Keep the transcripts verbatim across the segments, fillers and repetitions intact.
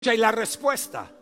y la respuesta.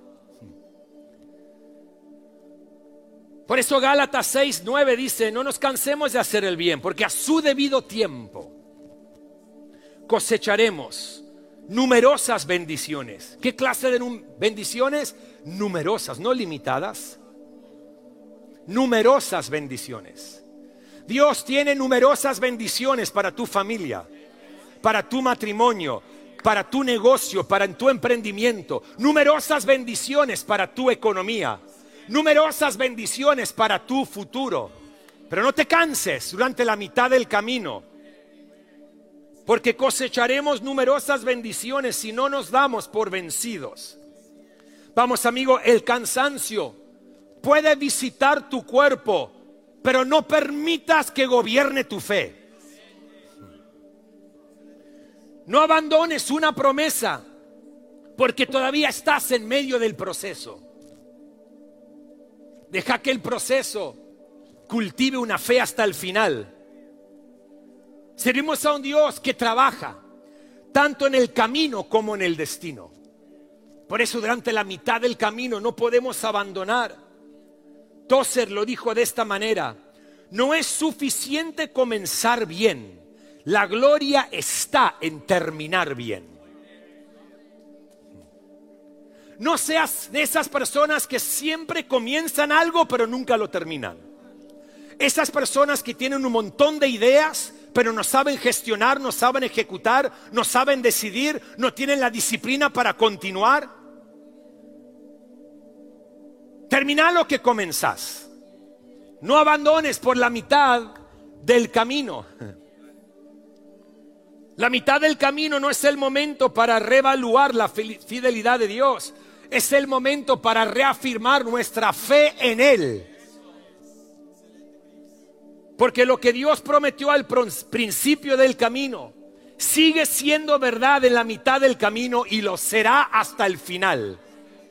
Por eso Gálatas seis, nueve dice: no nos cansemos de hacer el bien, porque a su debido tiempo cosecharemos numerosas bendiciones. ¿Qué clase de bendiciones? Numerosas, no limitadas. Numerosas bendiciones. Dios tiene numerosas bendiciones para tu familia, para tu matrimonio, para tu negocio, para tu emprendimiento. Numerosas bendiciones para tu economía. Numerosas bendiciones para tu futuro. Pero no te canses durante la mitad del camino, porque cosecharemos numerosas bendiciones si no nos damos por vencidos. Vamos, amigo, el cansancio puede visitar tu cuerpo, pero no permitas que gobierne tu fe. No abandones una promesa porque todavía estás en medio del proceso. Deja que el proceso cultive una fe hasta el final. Servimos a un Dios que trabaja tanto en el camino como en el destino. Por eso durante la mitad del camino no podemos abandonar. Tozer lo dijo de esta manera: no es suficiente comenzar bien, la gloria está en terminar bien. No seas de esas personas que siempre comienzan algo pero nunca lo terminan. Esas personas que tienen un montón de ideas pero no saben gestionar, no saben ejecutar, no saben decidir, no tienen la disciplina para continuar. Termina lo que comenzás. No abandones por la mitad del camino. La mitad del camino no es el momento para reevaluar la fidelidad de Dios. Es el momento para reafirmar nuestra fe en Él. Porque lo que Dios prometió al principio del camino sigue siendo verdad en la mitad del camino y lo será hasta el final.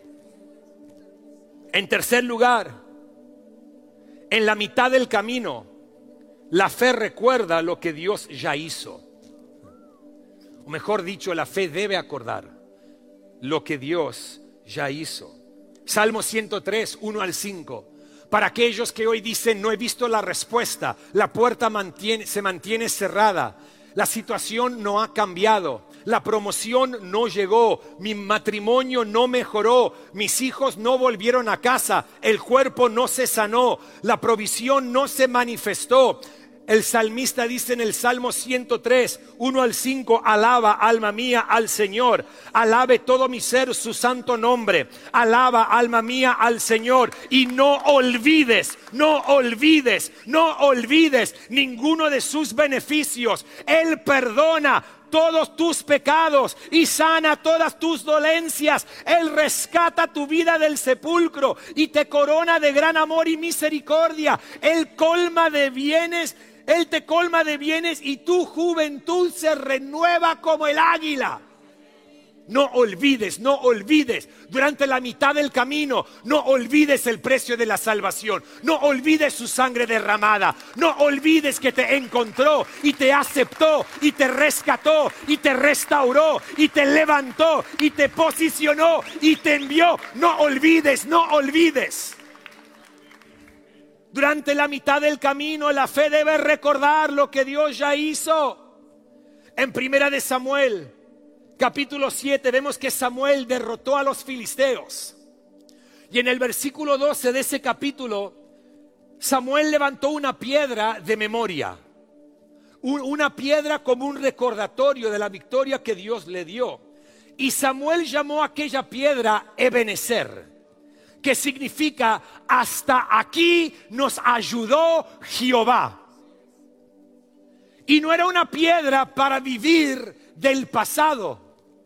En tercer lugar, en la mitad del camino, la fe recuerda lo que Dios ya hizo. O mejor dicho, la fe debe acordar lo que Dios ya hizo. Salmo ciento tres, uno al cinco. Para aquellos que hoy dicen: no he visto la respuesta, la puerta mantiene, se mantiene cerrada, la situación no ha cambiado, la promoción no llegó, mi matrimonio no mejoró, mis hijos no volvieron a casa, el cuerpo no se sanó, la provisión no se manifestó. El salmista dice en el Salmo ciento tres, uno al cinco: alaba, alma mía, al Señor. Alabe todo mi ser su santo nombre. Alaba, alma mía, al Señor. Y no olvides, no olvides, no olvides ninguno de sus beneficios. Él perdona todos tus pecados y sana todas tus dolencias. Él rescata tu vida del sepulcro y te corona de gran amor y misericordia. Él colma de bienes. Él te colma de bienes y tu juventud se renueva como el águila. No olvides, no olvides durante la mitad del camino, no olvides el precio de la salvación, no olvides su sangre derramada, no olvides que te encontró y te aceptó y te rescató y te restauró y te levantó y te posicionó y te envió. No olvides, no olvides. Durante la mitad del camino, la fe debe recordar lo que Dios ya hizo. En Primera de Samuel, capítulo siete, vemos que Samuel derrotó a los filisteos. Y en el versículo doce de ese capítulo, Samuel levantó una piedra de memoria. Una piedra como un recordatorio de la victoria que Dios le dio. Y Samuel llamó a aquella piedra Ebenezer, que significa: hasta aquí nos ayudó Jehová. Y no era una piedra para vivir del pasado.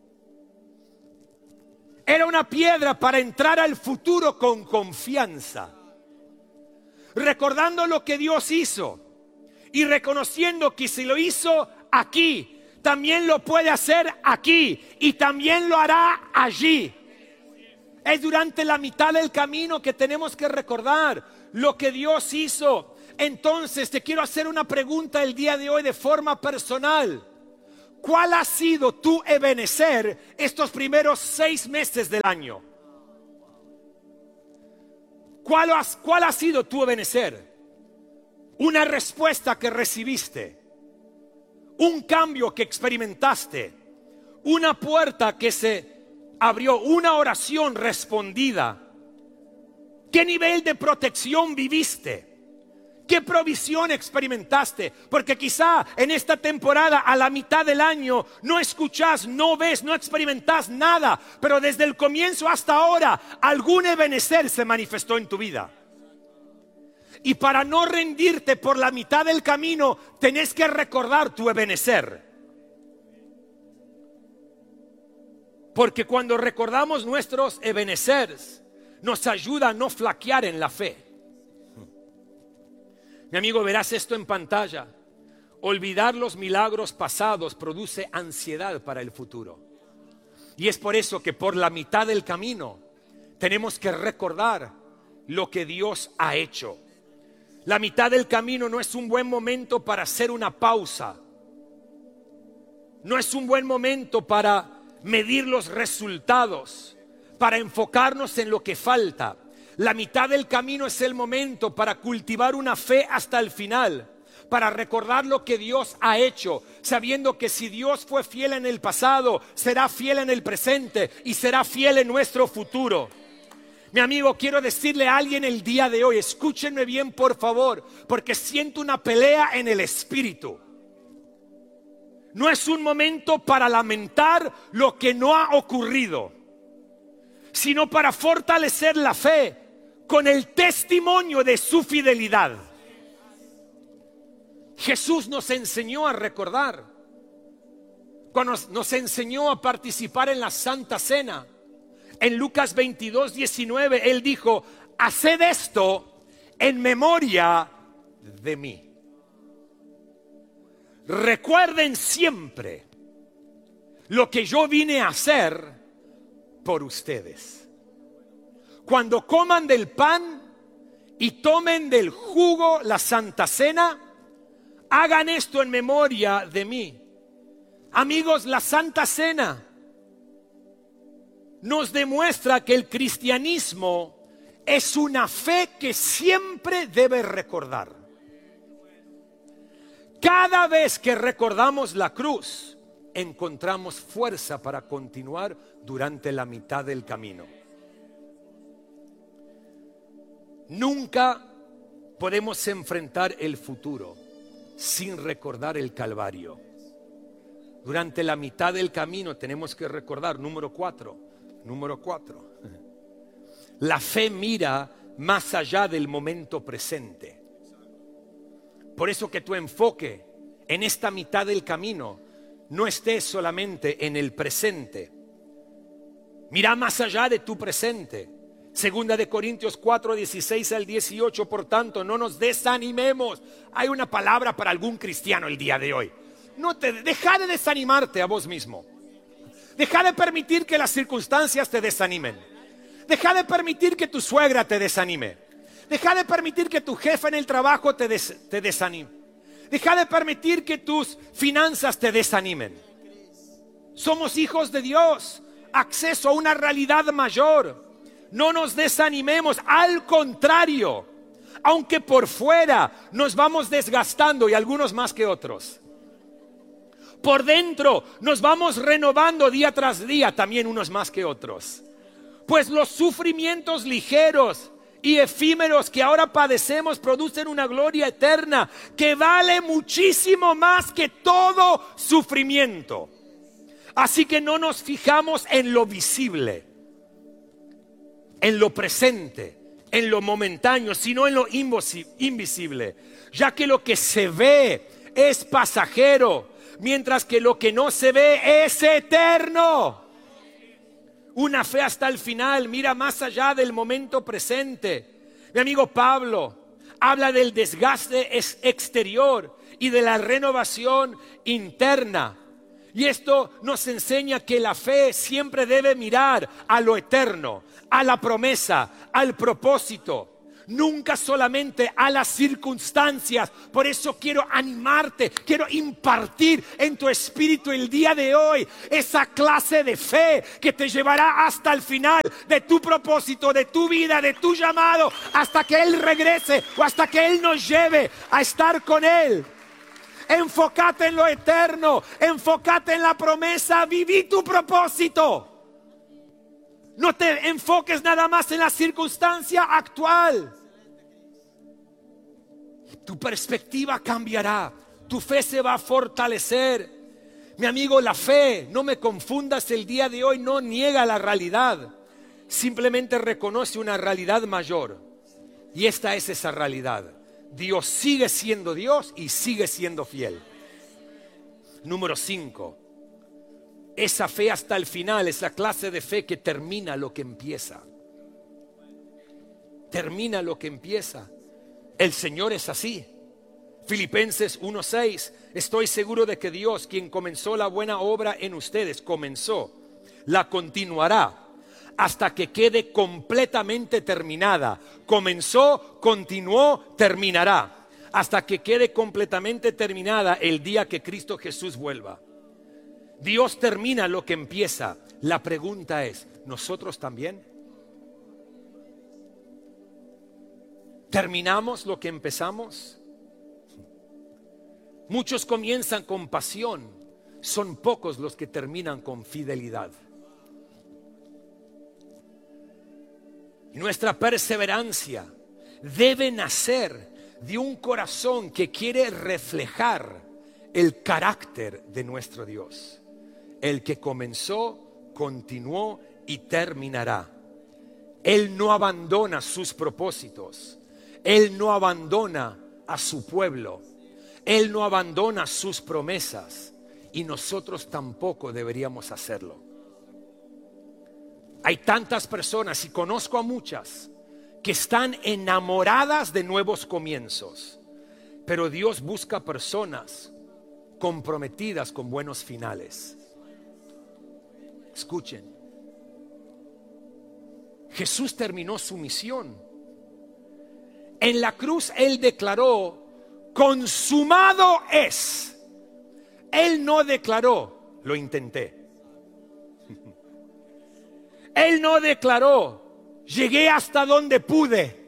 Era una piedra para entrar al futuro con confianza, recordando lo que Dios hizo y reconociendo que si lo hizo aquí, también lo puede hacer aquí y también lo hará allí. Es durante la mitad del camino que tenemos que recordar lo que Dios hizo. Entonces te quiero hacer una pregunta el día de hoy de forma personal. ¿cuál ha sido tu Ebenezer estos primeros seis meses del año? ¿Cuál, has, ¿Cuál ha sido tu Ebenezer? Una respuesta que recibiste, un cambio que experimentaste, una puerta que se abrió, una oración respondida. ¿Qué nivel de protección viviste? ¿Qué provisión experimentaste? Porque quizá en esta temporada, a la mitad del año, no escuchás, no ves, no experimentás nada. Pero desde el comienzo hasta ahora, algún Ebenezer se manifestó en tu vida. Y para no rendirte por la mitad del camino, tenés que recordar tu Ebenezer. Porque cuando recordamos nuestros Ebenezers, nos ayuda a no flaquear en la fe. Mi amigo, verás esto en pantalla. Olvidar los milagros pasados produce ansiedad para el futuro. Y es por eso que por la mitad del camino tenemos que recordar lo que Dios ha hecho. La mitad del camino no es un buen momento para hacer una pausa. No es un buen momento para medir los resultados, para enfocarnos en lo que falta. La mitad del camino es el momento para cultivar una fe hasta el final, para recordar lo que Dios ha hecho, sabiendo que si Dios fue fiel en el pasado, será fiel en el presente y será fiel en nuestro futuro. Mi amigo, quiero decirle a alguien el día de hoy, escúchenme bien por favor, porque siento una pelea en el espíritu. No es un momento para lamentar lo que no ha ocurrido, sino para fortalecer la fe con el testimonio de su fidelidad. Jesús nos enseñó a recordar, cuando nos, nos enseñó a participar en la Santa Cena. En Lucas veintidós, diecinueve, Él dijo: haced esto en memoria de mí. Recuerden siempre lo que yo vine a hacer por ustedes. Cuando coman del pan y tomen del jugo la Santa Cena, hagan esto en memoria de mí. Amigos, la Santa Cena nos demuestra que el cristianismo es una fe que siempre debe recordar. Cada vez que recordamos la cruz, encontramos fuerza para continuar durante la mitad del camino. Nunca podemos enfrentar el futuro sin recordar el Calvario. Durante la mitad del camino tenemos que recordar, número cuatro, número cuatro. La fe mira más allá del momento presente. Por eso que tu enfoque en esta mitad del camino no esté solamente en el presente. Mira más allá de tu presente. Segunda de Corintios cuatro, dieciséis al dieciocho, por tanto, no nos desanimemos. Hay una palabra para algún cristiano el día de hoy. No te, deja de desanimarte a vos mismo. Deja de permitir que las circunstancias te desanimen. Deja de permitir que tu suegra te desanime. Deja de permitir que tu jefe en el trabajo te, des, te desanime. Deja de permitir que tus finanzas te desanimen. Somos hijos de Dios. Acceso a una realidad mayor. No nos desanimemos, al contrario, aunque por fuera nos vamos desgastando y algunos más que otros, por dentro nos vamos renovando día tras día, también unos más que otros. Pues los sufrimientos ligeros y efímeros que ahora padecemos producen una gloria eterna que vale muchísimo más que todo sufrimiento. Así que no nos fijamos en lo visible, en lo presente, en lo momentáneo, sino en lo invisible, ya que lo que se ve es pasajero, mientras que lo que no se ve es eterno. Una fe hasta el final, mira más allá del momento presente. Mi amigo Pablo habla del desgaste exterior y de la renovación interna. Y esto nos enseña que la fe siempre debe mirar a lo eterno, a la promesa, al propósito. nunca solamente a las circunstancias. Por eso quiero animarte, quiero impartir en tu espíritu el día de hoy esa clase de fe que te llevará hasta el final de tu propósito, de tu vida, de tu llamado, hasta que Él regrese o hasta que Él nos lleve a estar con Él. Enfócate en lo eterno, enfócate en la promesa, viví tu propósito. No te enfoques nada más en la circunstancia actual. Tu perspectiva cambiará, tu fe se va a fortalecer. Mi amigo, la fe, no me confundas, el día de hoy no niega la realidad, simplemente reconoce una realidad mayor. Y esta es esa realidad. Dios sigue siendo Dios y sigue siendo fiel. Número cinco. Esa fe hasta el final es la clase de fe que termina lo que empieza. Termina lo que empieza. El Señor es así. Filipenses uno seis. Estoy seguro de que Dios, quien comenzó la buena obra en ustedes, comenzó, la continuará hasta que quede completamente terminada. Comenzó, continuó, terminará. Hasta que quede completamente terminada el día que Cristo Jesús vuelva. Dios termina lo que empieza. La pregunta es, ¿nosotros también? ¿Terminamos lo que empezamos? Muchos comienzan con pasión, son pocos los que terminan con fidelidad. Nuestra perseverancia debe nacer de un corazón que quiere reflejar el carácter de nuestro Dios. El que comenzó, continuó y terminará. Él no abandona sus propósitos. Él no abandona a su pueblo. Él no abandona sus promesas. Y nosotros tampoco deberíamos hacerlo. Hay tantas personas, y conozco a muchas, que están enamoradas de nuevos comienzos. Pero Dios busca personas comprometidas con buenos finales. Escuchen. Jesús terminó su misión. En la cruz Él declaró, consumado es. Él no declaró, lo intenté. Él no declaró, llegué hasta donde pude.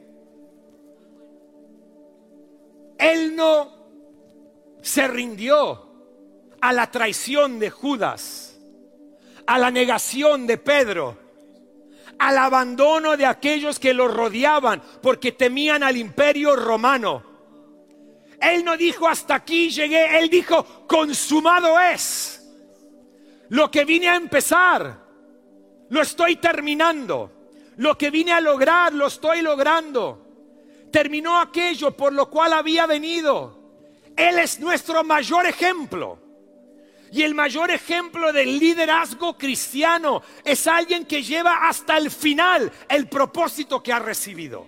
Él no se rindió a la traición de Judas, a la negación de Pedro, al abandono de aquellos que lo rodeaban porque temían al imperio romano. Él no dijo hasta aquí llegué, Él dijo consumado es. Lo que vine a empezar lo estoy terminando. Lo que vine a lograr lo estoy logrando. Terminó aquello por lo cual había venido. Él es nuestro mayor ejemplo. Y el mayor ejemplo del liderazgo cristiano es alguien que lleva hasta el final el propósito que ha recibido.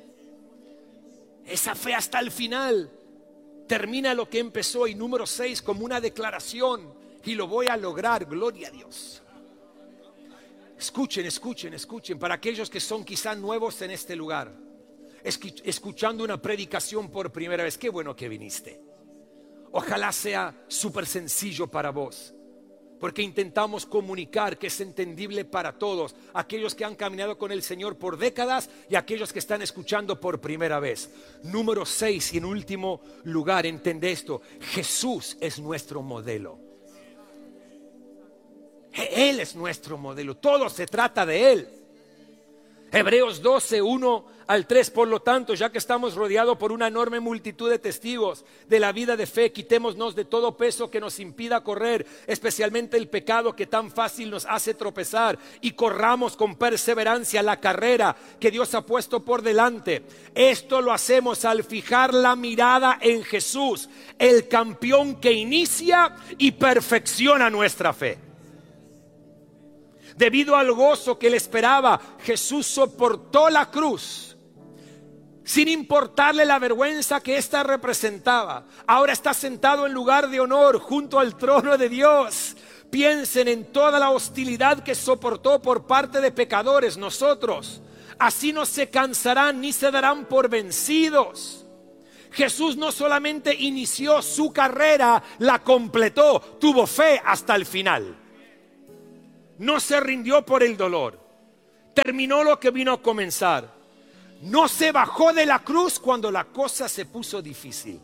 Esa fe hasta el final termina lo que empezó. Y número seis, como una declaración, y lo voy a lograr, gloria a Dios. Escuchen, escuchen, escuchen, para aquellos que son quizá nuevos en este lugar, escuchando una predicación por primera vez, qué bueno que viniste. Ojalá sea súper sencillo para vos, porque intentamos comunicar que es entendible para todos, aquellos que han caminado con el Señor por décadas y aquellos que están escuchando por primera vez. Número seis, y en último lugar, entende esto: Jesús es nuestro modelo. Él es nuestro modelo, todo se trata de Él. Hebreos doce, uno al tres, por lo tanto, ya que estamos rodeados por una enorme multitud de testigos de la vida de fe, quitémonos de todo peso que nos impida correr, especialmente el pecado que tan fácil nos hace tropezar, y corramos con perseverancia la carrera que Dios ha puesto por delante. Esto lo hacemos al fijar la mirada en Jesús, el campeón que inicia y perfecciona nuestra fe. Debido al gozo que le esperaba, Jesús soportó la cruz sin importarle la vergüenza que ésta representaba. Ahora está sentado en lugar de honor junto al trono de Dios. Piensen en toda la hostilidad que soportó por parte de pecadores, nosotros, Así no se cansarán ni se darán por vencidos. Jesús no solamente inició su carrera, la completó, tuvo fe hasta el final. No se rindió por el dolor. Terminó lo que vino a comenzar. No se bajó de la cruz cuando la cosa se puso difícil.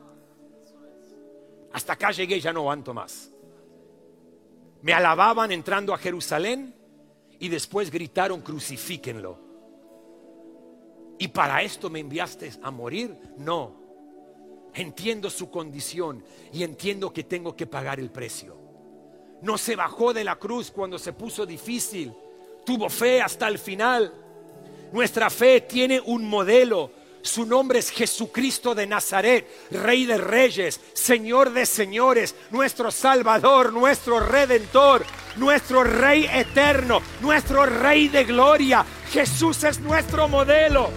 Hasta acá llegué, ya no aguanto más. Me alababan entrando a Jerusalén y después gritaron: crucifíquenlo. ¿Y para esto me enviaste a morir? No. Entiendo su condición y entiendo que tengo que pagar el precio. No se bajó de la cruz cuando se puso difícil. Tuvo fe hasta el final. Nuestra fe tiene un modelo. Su nombre es Jesucristo de Nazaret, Rey de Reyes, Señor de Señores, nuestro Salvador, nuestro Redentor, nuestro Rey eterno, nuestro Rey de gloria. Jesús es nuestro modelo.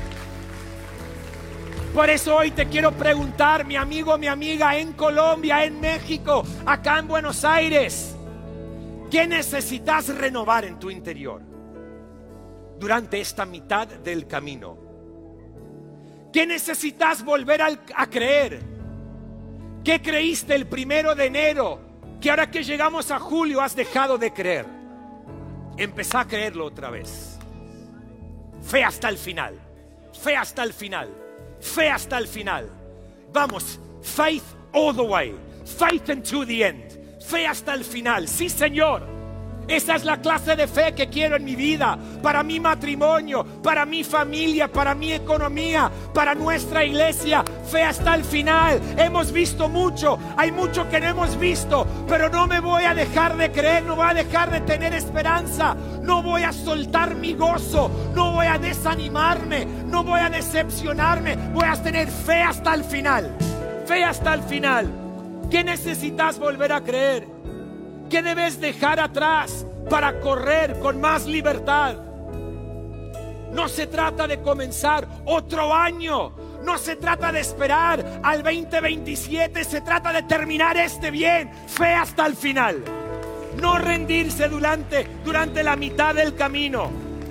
Por eso hoy te quiero preguntar, mi amigo, mi amiga, en Colombia, en México, acá en Buenos Aires, ¿qué necesitas renovar en tu interior durante esta mitad del camino? ¿Qué necesitas volver a, a creer? ¿Qué creíste el primero de enero que ahora que llegamos a julio has dejado de creer? Empezá a creerlo otra vez. Fe hasta el final. Fe hasta el final. Fe hasta el final. Vamos, faith all the way. Faith unto the end. Fe hasta el final. Sí, Señor. Esa es la clase de fe que quiero en mi vida, para mi matrimonio, para mi familia, para mi economía, para nuestra iglesia. Fe hasta el final. Hemos visto mucho, hay mucho que no hemos visto, pero no me voy a dejar de creer, no voy a dejar de tener esperanza, no voy a soltar mi gozo, no voy a desanimarme, no voy a decepcionarme, voy a tener fe hasta el final. Fe hasta el final. ¿Qué necesitas volver a creer? ¿Qué debes dejar atrás para correr con más libertad? No se trata de comenzar otro año. No se trata de esperar al veinte veintisiete. Se trata de terminar este bien. Fe hasta el final. No rendirse durante, durante la mitad del camino.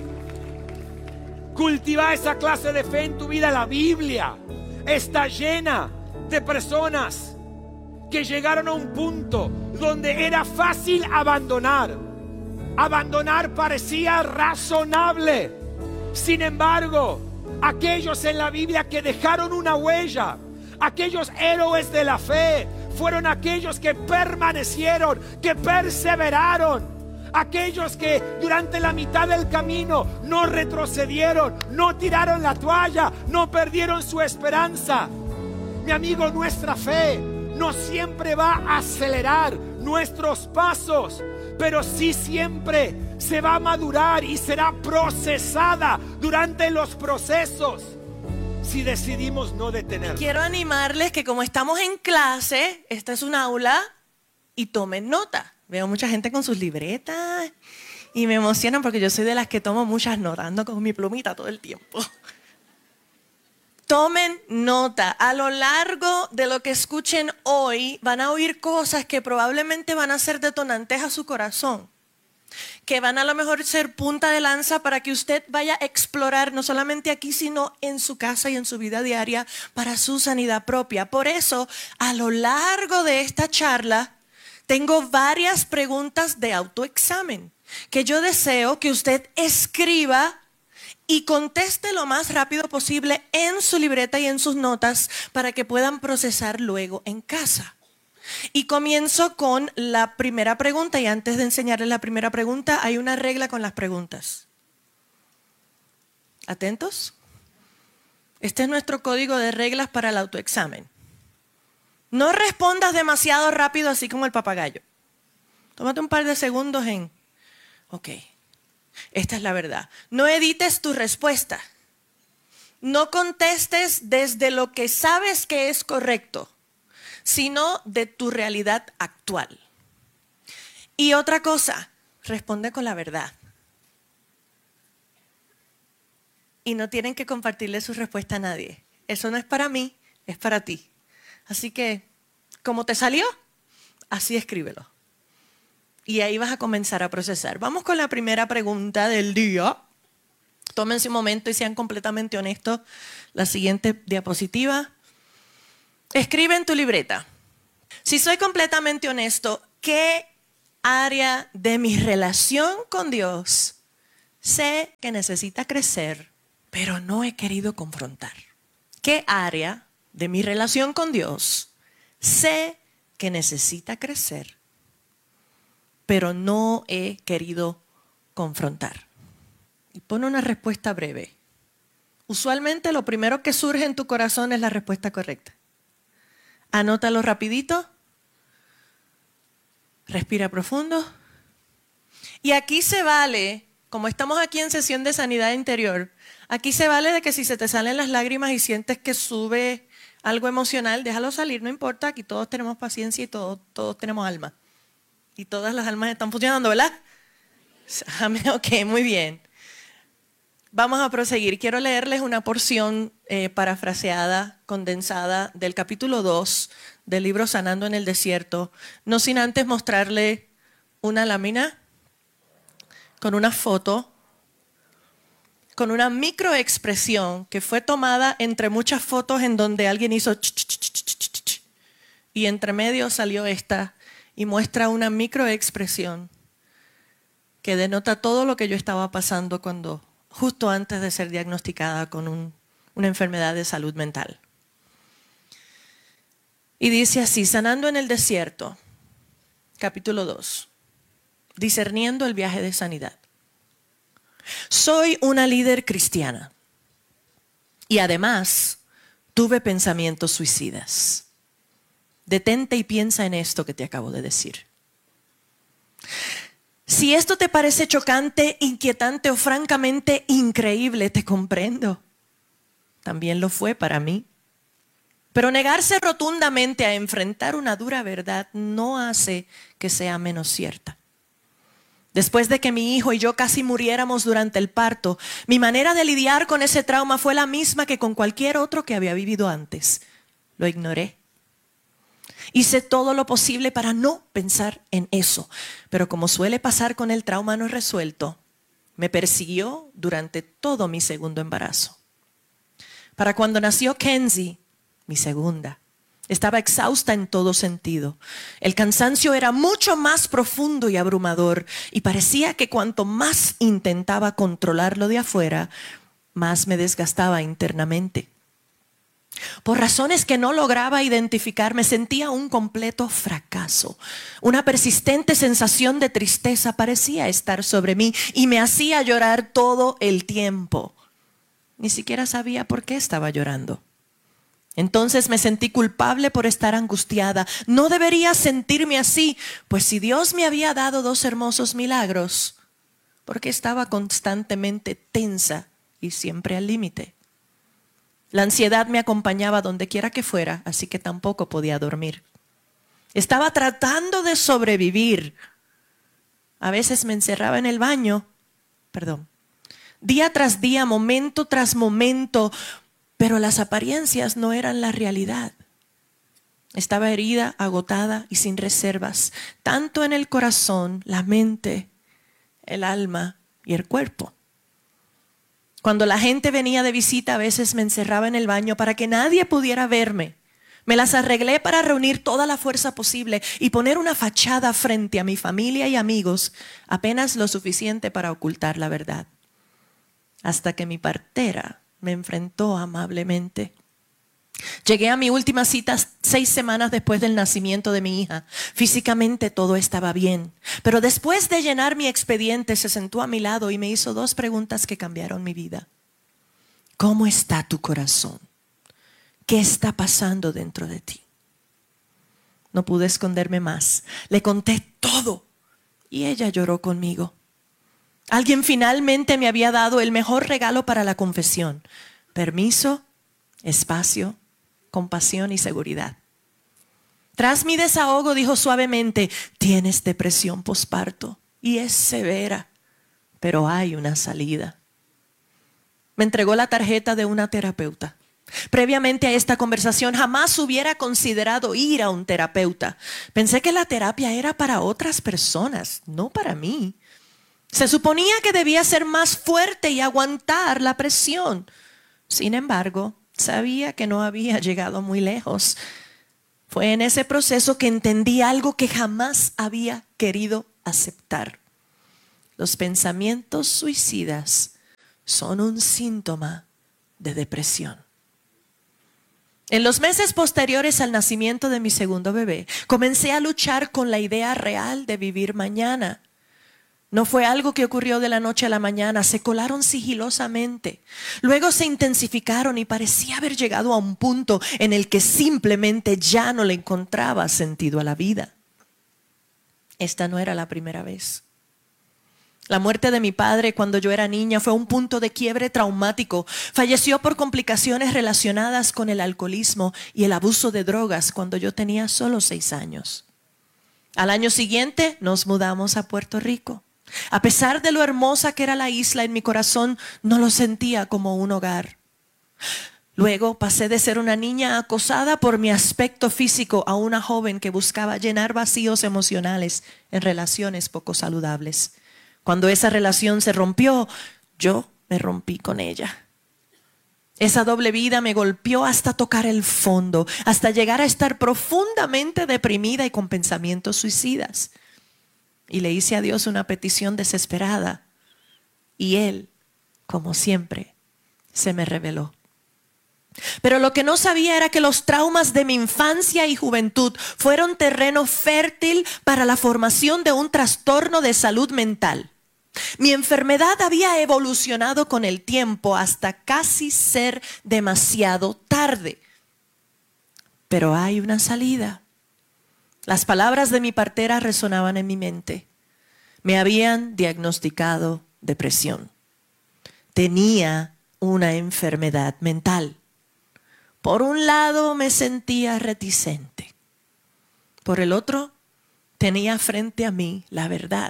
Cultiva esa clase de fe en tu vida. La Biblia está llena de personas que llegaron a un punto donde era fácil abandonar. Abandonar parecía razonable. Sin embargo, aquellos en la Biblia que dejaron una huella, aquellos héroes de la fe, fueron aquellos que permanecieron, que perseveraron, aquellos que durante la mitad del camino no retrocedieron, no tiraron la toalla, no perdieron su esperanza. Mi amigo, nuestra fe no siempre va a acelerar nuestros pasos, pero sí siempre se va a madurar y será procesada durante los procesos si decidimos no detenernos. Quiero animarles que como estamos en clase, esta es un aula, y tomen nota. Veo mucha gente con sus libretas y me emocionan porque yo soy de las que tomo muchas notas, ando con mi plumita todo el tiempo. Tomen nota. A lo largo de lo que escuchen hoy, van a oír cosas que probablemente van a ser detonantes a su corazón, que van a lo mejor ser punta de lanza para que usted vaya a explorar, no solamente aquí, sino en su casa y en su vida diaria, para su sanidad propia. Por eso, a lo largo de esta charla, tengo varias preguntas de autoexamen que yo deseo que usted escriba y conteste lo más rápido posible en su libreta y en sus notas para que puedan procesar luego en casa. Y comienzo con la primera pregunta, y antes de enseñarles la primera pregunta, hay una regla con las preguntas. ¿Atentos? Este es nuestro código de reglas para el autoexamen. No respondas demasiado rápido así como el papagayo. Tómate un par de segundos en, ok, esta es la verdad. No edites tu respuesta. No contestes desde lo que sabes que es correcto, sino de tu realidad actual. Y otra cosa, responde con la verdad. Y no tienen que compartirle su respuesta a nadie. Eso no es para mí, es para ti. Así que, como te salió, así escríbelo. Y ahí vas a comenzar a procesar. Vamos con la primera pregunta del día. Tómense un momento y sean completamente honestos. La siguiente diapositiva. Escribe en tu libreta. Si soy completamente honesto, ¿qué área de mi relación con Dios sé que necesita crecer, pero no he querido confrontar? ¿Qué área de mi relación con Dios sé que necesita crecer, pero no he querido confrontar? Y pone una respuesta breve. Usualmente lo primero que surge en tu corazón es la respuesta correcta. Anótalo rapidito. Respira profundo. Y aquí se vale, como estamos aquí en sesión de sanidad interior, aquí se vale de que si se te salen las lágrimas y sientes que sube algo emocional, déjalo salir, no importa. Aquí todos tenemos paciencia y todos, todos tenemos alma. Y todas las almas están funcionando, ¿verdad? Ok, muy bien. Vamos a proseguir. Quiero leerles una porción eh, parafraseada, condensada del capítulo dos del libro Sanando en el Desierto, no sin antes mostrarle una lámina con una foto, con una microexpresión que fue tomada entre muchas fotos en donde alguien hizo ch, ch, ch, ch, ch, ch, ch, y entre medio salió esta y muestra una microexpresión que denota todo lo que yo estaba pasando cuando justo antes de ser diagnosticada con un, una enfermedad de salud mental. Y dice así, Sanando en el Desierto, capítulo dos, discerniendo el viaje de sanidad. Soy una líder cristiana y además tuve pensamientos suicidas. Detente y piensa en esto que te acabo de decir. Si esto te parece chocante, inquietante o francamente increíble, te comprendo. También lo fue para mí. Pero negarse rotundamente a enfrentar una dura verdad no hace que sea menos cierta. Después de que mi hijo y yo casi muriéramos durante el parto, mi manera de lidiar con ese trauma fue la misma que con cualquier otro que había vivido antes. Lo ignoré. Hice todo lo posible para no pensar en eso, pero como suele pasar con el trauma no resuelto, me persiguió durante todo mi segundo embarazo. Para cuando nació Kenzie, mi segunda, estaba exhausta en todo sentido. El cansancio era mucho más profundo y abrumador y parecía que cuanto más intentaba controlarlo de afuera, más me desgastaba internamente. Por razones que no lograba identificar, me sentía un completo fracaso. Una persistente sensación de tristeza parecía estar sobre mí y me hacía llorar todo el tiempo. Ni siquiera sabía por qué estaba llorando. Entonces me sentí culpable por estar angustiada. No debería sentirme así, pues si Dios me había dado dos hermosos milagros, ¿por qué estaba constantemente tensa y siempre al límite? La ansiedad me acompañaba donde quiera que fuera, así que tampoco podía dormir. Estaba tratando de sobrevivir. A veces me encerraba en el baño, perdón, día tras día, momento tras momento, pero las apariencias no eran la realidad. Estaba herida, agotada y sin reservas, tanto en el corazón, la mente, el alma y el cuerpo. Cuando la gente venía de visita, a veces me encerraba en el baño para que nadie pudiera verme. Me las arreglé para reunir toda la fuerza posible y poner una fachada frente a mi familia y amigos, apenas lo suficiente para ocultar la verdad. Hasta que mi partera me enfrentó amablemente. Llegué a mi última cita seis semanas después del nacimiento de mi hija. Físicamente todo estaba bien, pero después de llenar mi expediente se sentó a mi lado y me hizo dos preguntas que cambiaron mi vida. ¿Cómo está tu corazón? ¿Qué está pasando dentro de ti? No pude esconderme más. Le conté todo y ella lloró conmigo. Alguien finalmente me había dado el mejor regalo para la confesión: permiso, espacio, compasión y seguridad. Tras mi desahogo dijo suavemente: tienes depresión posparto y es severa, pero hay una salida. Me entregó la tarjeta de una terapeuta. Previamente a esta conversación jamás hubiera considerado ir a un terapeuta. Pensé que la terapia era para otras personas, no para mí. Se suponía que debía ser más fuerte y aguantar la presión. Sin embargo, sabía que no había llegado muy lejos. Fue en ese proceso que entendí algo que jamás había querido aceptar. Los pensamientos suicidas son un síntoma de depresión. En los meses posteriores al nacimiento de mi segundo bebé, comencé a luchar con la idea real de vivir mañana. No fue algo que ocurrió de la noche a la mañana, se colaron sigilosamente. Luego se intensificaron y parecía haber llegado a un punto en el que simplemente ya no le encontraba sentido a la vida. Esta no era la primera vez. La muerte de mi padre cuando yo era niña fue un punto de quiebre traumático. Falleció por complicaciones relacionadas con el alcoholismo y el abuso de drogas cuando yo tenía solo seis años. Al año siguiente nos mudamos a Puerto Rico. A pesar de lo hermosa que era la isla, en mi corazón no lo sentía como un hogar. Luego pasé de ser una niña acosada por mi aspecto físico a una joven que buscaba llenar vacíos emocionales en relaciones poco saludables. Cuando esa relación se rompió, yo me rompí con ella. Esa doble vida me golpeó hasta tocar el fondo, hasta llegar a estar profundamente deprimida y con pensamientos suicidas. Y le hice a Dios una petición desesperada. Y Él, como siempre, se me reveló. Pero lo que no sabía era que los traumas de mi infancia y juventud fueron terreno fértil para la formación de un trastorno de salud mental. Mi enfermedad había evolucionado con el tiempo hasta casi ser demasiado tarde. Pero hay una salida. Las palabras de mi partera resonaban en mi mente. Me habían diagnosticado depresión. Tenía una enfermedad mental. Por un lado me sentía reticente. Por el otro, tenía frente a mí la verdad.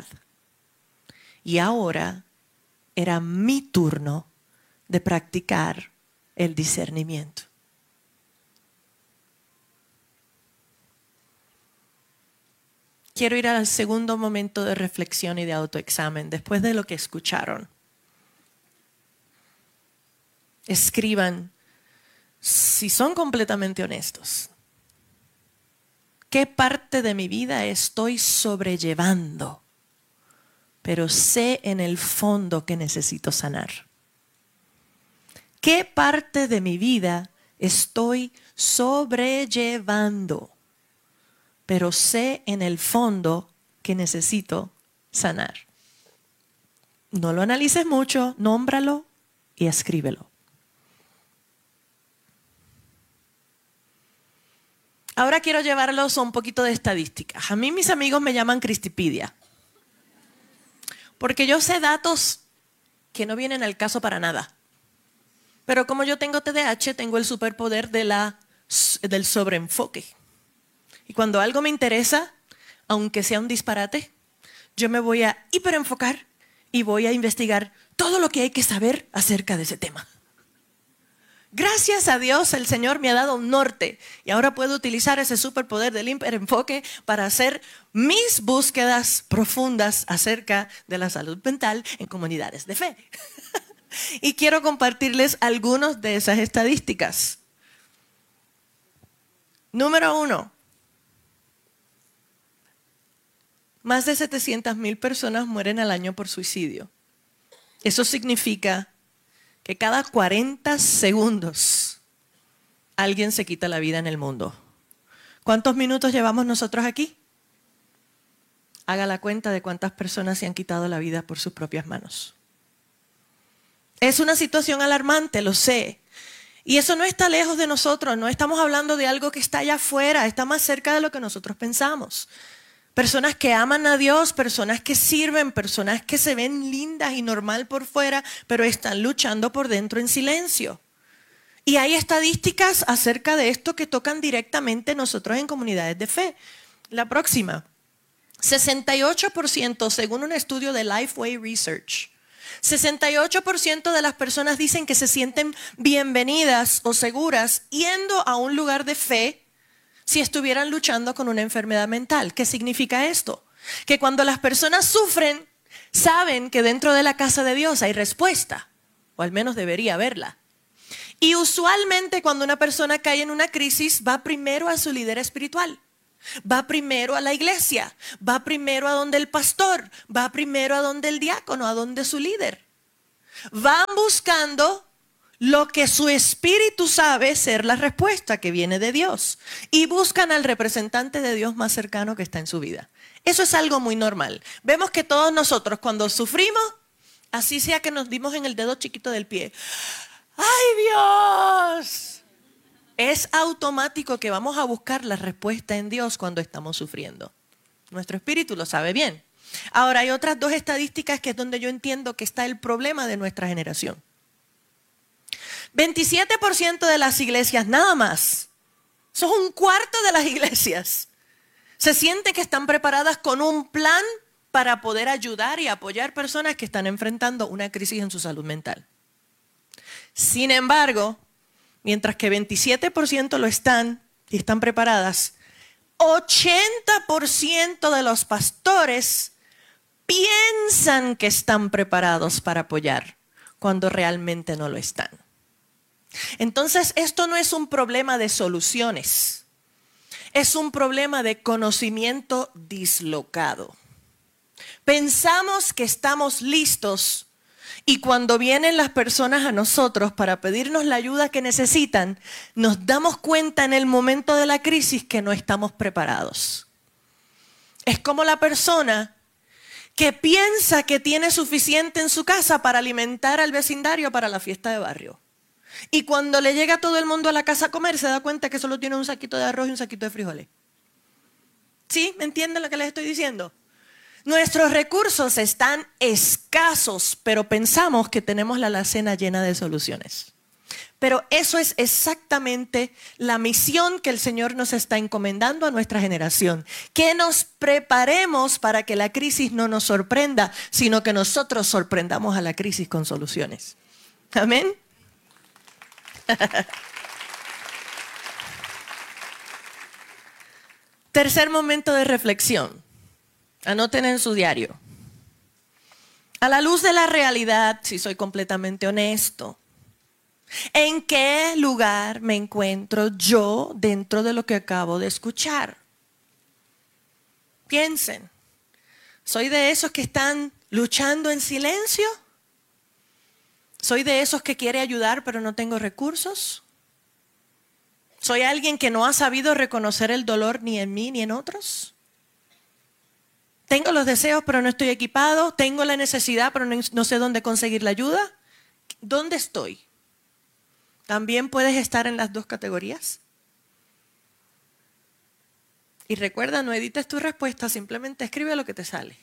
Y ahora era mi turno de practicar el discernimiento. Quiero ir al segundo momento de reflexión y de autoexamen después de lo que escucharon. Escriban, si son completamente honestos, ¿qué parte de mi vida estoy sobrellevando? Pero sé en el fondo que necesito sanar. ¿Qué parte de mi vida estoy sobrellevando? Pero sé en el fondo que necesito sanar. No lo analices mucho, nómbralo y escríbelo. Ahora quiero llevarlos a un poquito de estadísticas. A mí mis amigos me llaman Cristipedia. Porque yo sé datos que no vienen al caso para nada. Pero como yo tengo T D A H, tengo el superpoder de la, del sobreenfoque. Y cuando algo me interesa, aunque sea un disparate, yo me voy a hiperenfocar y voy a investigar todo lo que hay que saber acerca de ese tema. Gracias a Dios, el Señor me ha dado un norte y ahora puedo utilizar ese superpoder del hiperenfoque para hacer mis búsquedas profundas acerca de la salud mental en comunidades de fe. Y quiero compartirles algunas de esas estadísticas. Número uno. Más de setecientas mil personas mueren al año por suicidio. Eso significa que cada cuarenta segundos alguien se quita la vida en el mundo. ¿Cuántos minutos llevamos nosotros aquí? Haga la cuenta de cuántas personas se han quitado la vida por sus propias manos. Es una situación alarmante, lo sé. Y eso no está lejos de nosotros, no estamos hablando de algo que está allá afuera, está más cerca de lo que nosotros pensamos. Personas que aman a Dios, personas que sirven, personas que se ven lindas y normal por fuera, pero están luchando por dentro en silencio. Y hay estadísticas acerca de esto que tocan directamente nosotros en comunidades de fe. La próxima, sesenta y ocho por ciento según un estudio de Lifeway Research, sesenta y ocho por ciento de las personas dicen que se sienten bienvenidas o seguras yendo a un lugar de fe si estuvieran luchando con una enfermedad mental. ¿Qué significa esto? Que cuando las personas sufren, saben que dentro de la casa de Dios hay respuesta, o al menos debería haberla. Y usualmente cuando una persona cae en una crisis, va primero a su líder espiritual, va primero a la iglesia, va primero a donde el pastor, va primero a donde el diácono, a donde su líder. Van buscando lo que su espíritu sabe ser la respuesta que viene de Dios, y buscan al representante de Dios más cercano que está en su vida. Eso es algo muy normal. Vemos que todos nosotros cuando sufrimos, así sea que nos dimos en el dedo chiquito del pie, ¡ay Dios! Es automático que vamos a buscar la respuesta en Dios cuando estamos sufriendo. Nuestro espíritu lo sabe bien. Ahora hay otras dos estadísticas que es donde yo entiendo que está el problema de nuestra generación. veintisiete por ciento de las iglesias nada más, eso es un cuarto de las iglesias, se sienten que están preparadas con un plan para poder ayudar y apoyar personas que están enfrentando una crisis en su salud mental. Sin embargo, mientras que veintisiete por ciento lo están y están preparadas, ochenta por ciento de los pastores piensan que están preparados para apoyar cuando realmente no lo están. Entonces, esto no es un problema de soluciones, es un problema de conocimiento dislocado. Pensamos que estamos listos y cuando vienen las personas a nosotros para pedirnos la ayuda que necesitan, nos damos cuenta en el momento de la crisis que no estamos preparados. Es como la persona que piensa que tiene suficiente en su casa para alimentar al vecindario para la fiesta de barrio. Y cuando le llega todo el mundo a la casa a comer, se da cuenta que solo tiene un saquito de arroz y un saquito de frijoles. ¿Sí? ¿Me entienden lo que les estoy diciendo? Nuestros recursos están escasos, pero pensamos que tenemos la alacena llena de soluciones. Pero eso es exactamente la misión que el Señor nos está encomendando a nuestra generación. Que nos preparemos para que la crisis no nos sorprenda, sino que nosotros sorprendamos a la crisis con soluciones. Amén. Tercer momento de reflexión. Anoten en su diario. A la luz de la realidad, si soy completamente honesto, ¿en qué lugar me encuentro yo dentro de lo que acabo de escuchar? Piensen, ¿soy de esos que están luchando en silencio? ¿Soy de esos que quiere ayudar pero no tengo recursos? ¿Soy alguien que no ha sabido reconocer el dolor ni en mí ni en otros? ¿Tengo los deseos pero no estoy equipado? ¿Tengo la necesidad pero no, no sé dónde conseguir la ayuda? ¿Dónde estoy? ¿También puedes estar en las dos categorías? Y recuerda, no edites tu respuesta, simplemente escribe lo que te sale.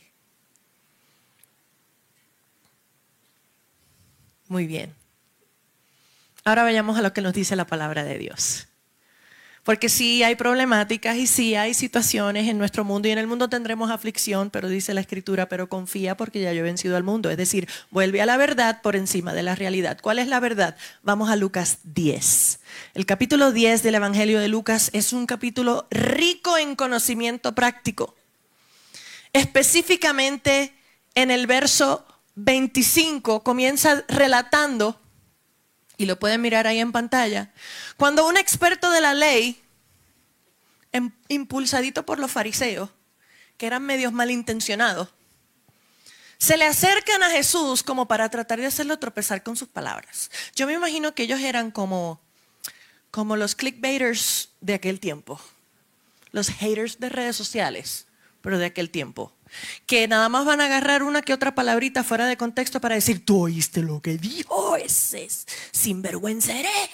Muy bien. Ahora vayamos a lo que nos dice la palabra de Dios. Porque sí hay problemáticas y sí hay situaciones en nuestro mundo y en el mundo tendremos aflicción, pero dice la Escritura, pero confía porque ya yo he vencido al mundo. Es decir, vuelve a la verdad por encima de la realidad. ¿Cuál es la verdad? Vamos a Lucas diez. El capítulo diez del Evangelio de Lucas es un capítulo rico en conocimiento práctico. Específicamente en el verso veinticinco comienza relatando, y lo pueden mirar ahí en pantalla, cuando un experto de la ley, impulsadito por los fariseos, que eran medios malintencionados, se le acercan a Jesús como para tratar de hacerlo tropezar con sus palabras. Yo me imagino que ellos eran como, como los clickbaiters de aquel tiempo, los haters de redes sociales, pero de aquel tiempo. Que nada más van a agarrar una que otra palabrita fuera de contexto para decir, tú oíste lo que dijo ese sinvergüenza hereje.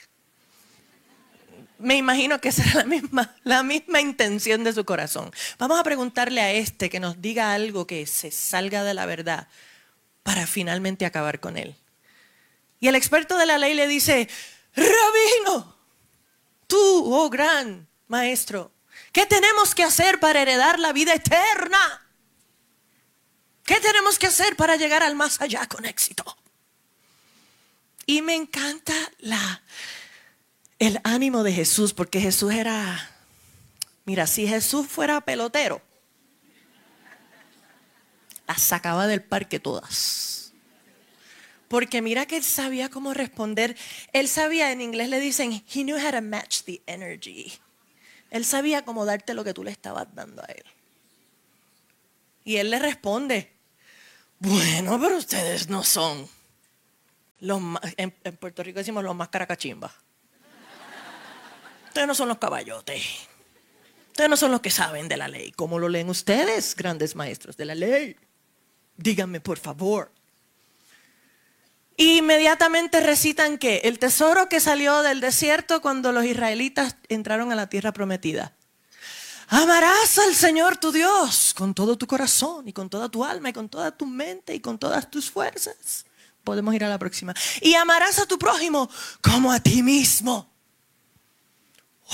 Me imagino que esa era la misma, la misma intención de su corazón. Vamos a preguntarle a este que nos diga algo que se salga de la verdad para finalmente acabar con él. Y el experto de la ley le dice, Rabino, tú, oh gran maestro, ¿qué tenemos que hacer para heredar la vida eterna? ¿Qué tenemos que hacer para llegar al más allá con éxito? Y me encanta la, el ánimo de Jesús, porque Jesús era, mira, si Jesús fuera pelotero, las sacaba del parque todas. Porque mira que él sabía cómo responder. Él sabía, en inglés le dicen, he knew how to match the energy. Él sabía cómo darte lo que tú le estabas dando a él. Y él le responde, bueno, pero ustedes no son los más, en, en Puerto Rico decimos los más caracachimbas. Ustedes no son los caballotes. Ustedes no son los que saben de la ley. ¿Cómo lo leen ustedes, grandes maestros de la ley? Díganme, por favor. Inmediatamente recitan que el tesoro que salió del desierto cuando los israelitas entraron a la tierra prometida. Amarás al Señor tu Dios con todo tu corazón y con toda tu alma y con toda tu mente y con todas tus fuerzas. Podemos ir a la próxima. Y amarás a tu prójimo como a ti mismo. ¡Wow!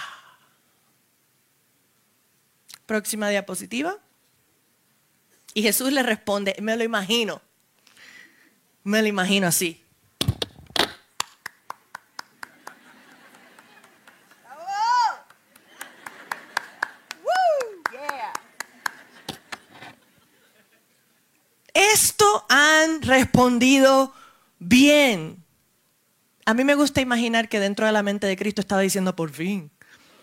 Próxima diapositiva. Y Jesús le responde, me lo imagino. Me lo imagino así. Esto han respondido bien. A mí me gusta imaginar que dentro de la mente de Cristo estaba diciendo por fin.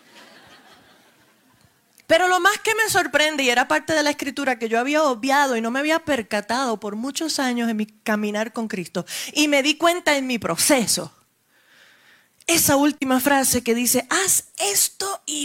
Pero lo más que me sorprende, y era parte de la escritura que yo había obviado y no me había percatado por muchos años en mi caminar con Cristo, y me di cuenta en mi proceso, esa última frase que dice, haz esto y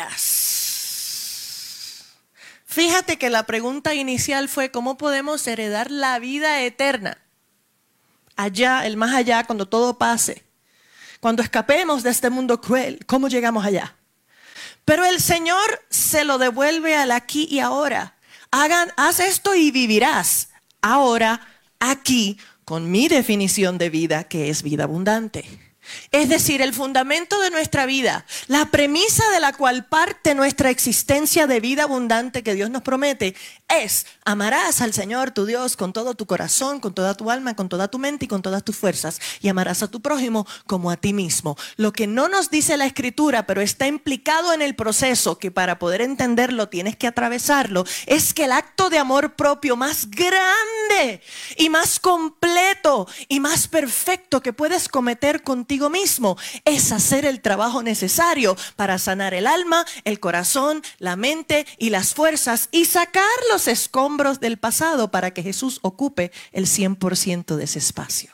vivirás. Fíjate que la pregunta inicial fue, ¿cómo podemos heredar la vida eterna? Allá, el más allá, cuando todo pase. Cuando escapemos de este mundo cruel, ¿cómo llegamos allá? Pero el Señor se lo devuelve al aquí y ahora. Hagan, haz esto y vivirás. Ahora, aquí, con mi definición de vida, que es vida abundante. Es decir, el fundamento de nuestra vida, la premisa de la cual parte nuestra existencia de vida abundante que Dios nos promete, es amarás al Señor tu Dios con todo tu corazón, con toda tu alma, con toda tu mente y con todas tus fuerzas, y amarás a tu prójimo como a ti mismo. Lo que no nos dice la Escritura, pero está implicado en el proceso, que para poder entenderlo tienes que atravesarlo, es que el acto de amor propio más grande y más completo y más perfecto que puedes cometer contigo mismo es hacer el trabajo necesario para sanar el alma, el corazón, la mente y las fuerzas y sacar los escombros del pasado para que Jesús ocupe el cien por ciento de ese espacio.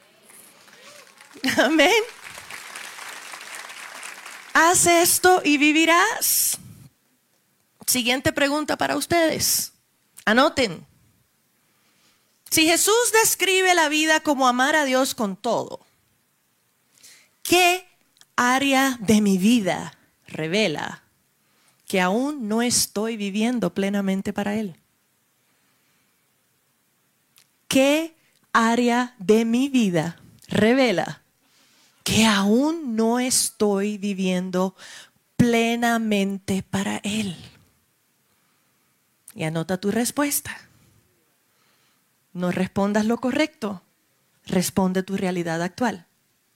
Amén. Haz esto y vivirás. Siguiente pregunta para ustedes. Anoten. Si Jesús describe la vida como amar a Dios con todo, ¿qué área de mi vida revela que aún no estoy viviendo plenamente para Él? ¿Qué área de mi vida revela que aún no estoy viviendo plenamente para Él? Y anota tu respuesta. No respondas lo correcto, responde tu realidad actual.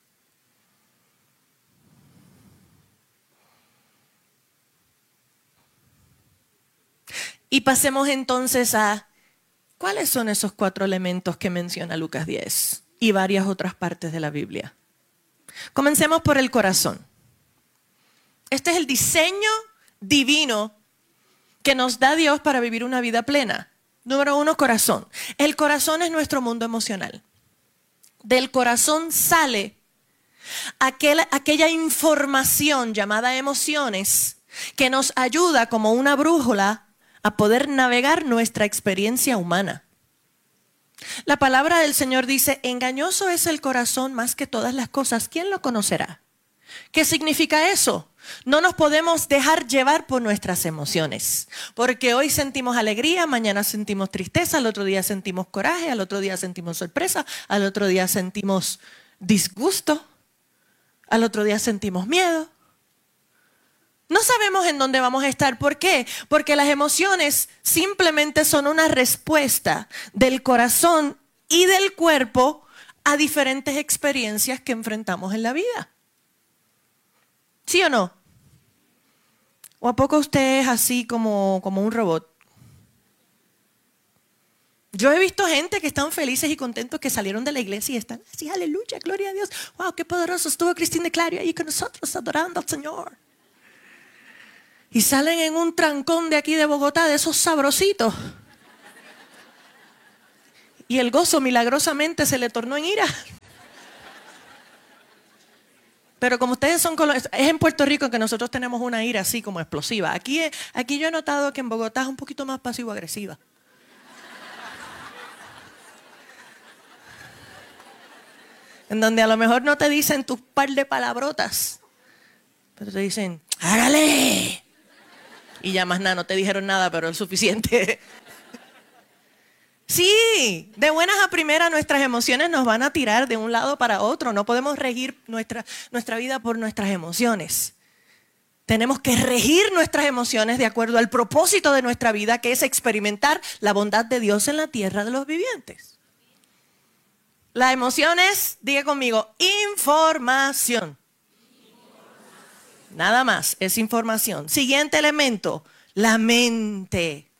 Y pasemos entonces a, ¿cuáles son esos cuatro elementos que menciona Lucas diez y varias otras partes de la Biblia? Comencemos por el corazón. Este es el diseño divino que nos da Dios para vivir una vida plena. Número uno, corazón. El corazón es nuestro mundo emocional. Del corazón sale aquel, aquella información llamada emociones que nos ayuda como una brújula a poder navegar nuestra experiencia humana. La palabra del Señor dice, engañoso es el corazón más que todas las cosas. ¿Quién lo conocerá? ¿Qué significa eso? No nos podemos dejar llevar por nuestras emociones, porque hoy sentimos alegría, mañana sentimos tristeza, al otro día sentimos coraje, al otro día sentimos sorpresa, al otro día sentimos disgusto, al otro día sentimos miedo. No sabemos en dónde vamos a estar. ¿Por qué? Porque las emociones simplemente son una respuesta del corazón y del cuerpo a diferentes experiencias que enfrentamos en la vida. ¿Sí o no? ¿O a poco usted es así como, como un robot? Yo he visto gente que están felices y contentos que salieron de la iglesia y están así, aleluya, gloria a Dios. Wow, qué poderoso estuvo Cristina de Clario ahí con nosotros adorando al Señor. Y salen en un trancón de aquí de Bogotá, de esos sabrositos. Y el gozo milagrosamente se le tornó en ira. Pero como ustedes son colombianos, es en Puerto Rico que nosotros tenemos una ira así como explosiva. Aquí, aquí yo he notado que en Bogotá es un poquito más pasivo-agresiva. En donde a lo mejor no te dicen tus par de palabrotas, pero te dicen, ¡hágale! Y ya más nada, no te dijeron nada, pero es suficiente. Sí, de buenas a primeras nuestras emociones nos van a tirar de un lado para otro. No podemos regir nuestra, nuestra vida por nuestras emociones. Tenemos que regir nuestras emociones de acuerdo al propósito de nuestra vida, que es experimentar la bondad de Dios en la tierra de los vivientes. La emoción es, diga conmigo, información. Nada más, es información. Siguiente elemento, la mente.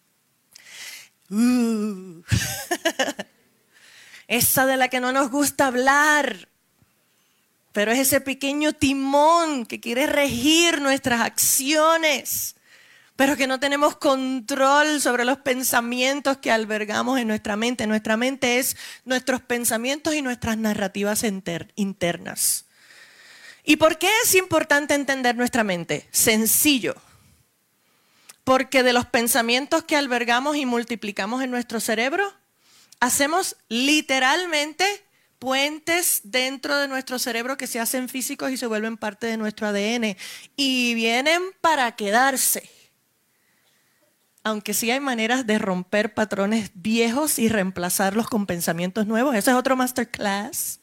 Uh. Esa de la que no nos gusta hablar, pero es ese pequeño timón que quiere regir nuestras acciones, pero que no tenemos control sobre los pensamientos que albergamos en nuestra mente. Nuestra mente es nuestros pensamientos y nuestras narrativas inter- internas. ¿Y por qué es importante entender nuestra mente? Sencillo. Porque de los pensamientos que albergamos y multiplicamos en nuestro cerebro, hacemos literalmente puentes dentro de nuestro cerebro que se hacen físicos y se vuelven parte de nuestro A D N. Y vienen para quedarse. Aunque sí hay maneras de romper patrones viejos y reemplazarlos con pensamientos nuevos. Ese es otro masterclass.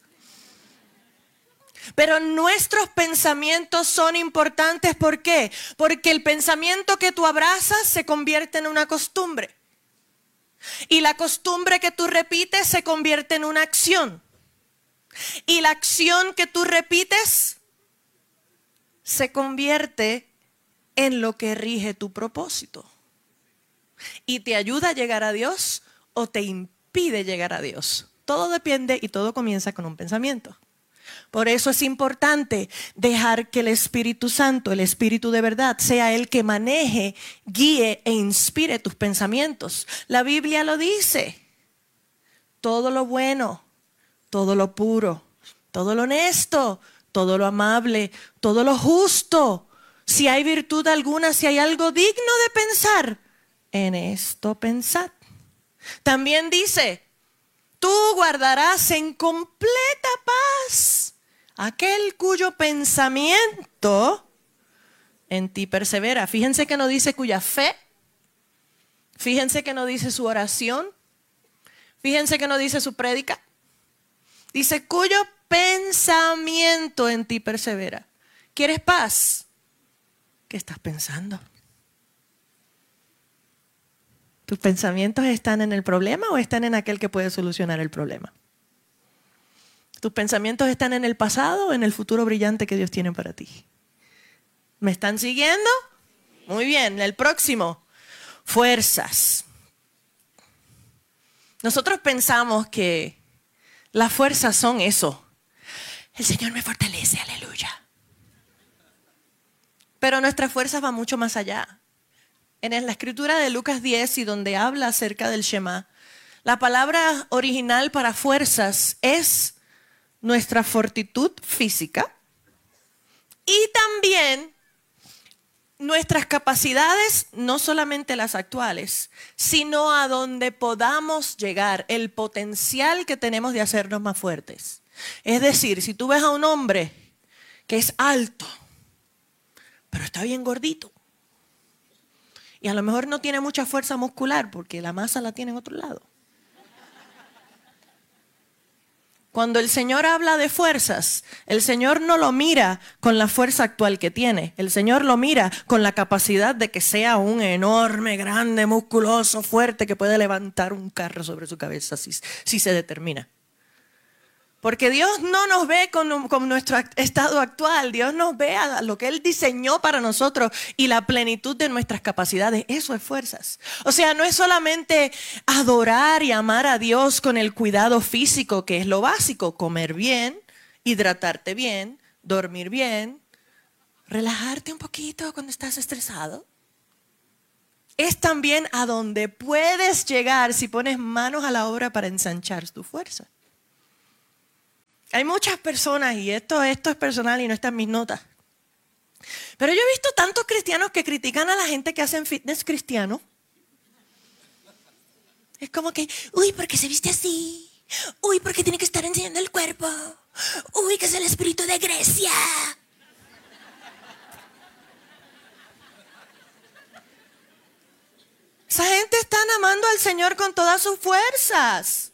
Pero nuestros pensamientos son importantes. ¿Por qué? Porque el pensamiento que tú abrazas se convierte en una costumbre. Y la costumbre que tú repites se convierte en una acción. Y la acción que tú repites se convierte en lo que rige tu propósito. Y te ayuda a llegar a Dios o te impide llegar a Dios. Todo depende y todo comienza con un pensamiento. Por eso es importante dejar que el Espíritu Santo, el Espíritu de verdad, sea el que maneje, guíe e inspire tus pensamientos. La Biblia lo dice. Todo lo bueno, todo lo puro, todo lo honesto, todo lo amable, todo lo justo. Si hay virtud alguna, si hay algo digno de pensar, en esto pensad. También dice, tú guardarás en completa paz aquel cuyo pensamiento en ti persevera. Fíjense que no dice cuya fe. Fíjense que no dice su oración. Fíjense que no dice su prédica. Dice cuyo pensamiento en ti persevera. ¿Quieres paz? ¿Qué estás pensando? ¿Tus pensamientos están en el problema o están en aquel que puede solucionar el problema? ¿Tus pensamientos están en el pasado o en el futuro brillante que Dios tiene para ti? ¿Me están siguiendo? Muy bien, el próximo, fuerzas. Nosotros pensamos que las fuerzas son eso. El Señor me fortalece, aleluya. Pero nuestras fuerzas van mucho más allá. En la escritura de Lucas diez y donde habla acerca del Shema, la palabra original para fuerzas es nuestra fortitud física y también nuestras capacidades, no solamente las actuales, sino a donde podamos llegar, el potencial que tenemos de hacernos más fuertes. Es decir, si tú ves a un hombre que es alto, pero está bien gordito, y a lo mejor no tiene mucha fuerza muscular porque la masa la tiene en otro lado. Cuando el Señor habla de fuerzas, el Señor no lo mira con la fuerza actual que tiene. El Señor lo mira con la capacidad de que sea un enorme, grande, musculoso, fuerte, que puede levantar un carro sobre su cabeza si, si se determina. Porque Dios no nos ve con, con nuestro estado actual. Dios nos ve a lo que Él diseñó para nosotros y la plenitud de nuestras capacidades. Eso es fuerzas. O sea, no es solamente adorar y amar a Dios con el cuidado físico, que es lo básico. Comer bien, hidratarte bien, dormir bien, relajarte un poquito cuando estás estresado. Es también a donde puedes llegar si pones manos a la obra para ensanchar tu fuerza. Hay muchas personas, y esto, esto es personal y no está en mis notas, pero yo he visto tantos cristianos que critican a la gente que hacen fitness cristiano. Es como que, uy, ¿por qué se viste así? Uy, ¿por qué tiene que estar enseñando el cuerpo? Uy, que es el espíritu de Grecia. Esa gente está amando al Señor con todas sus fuerzas.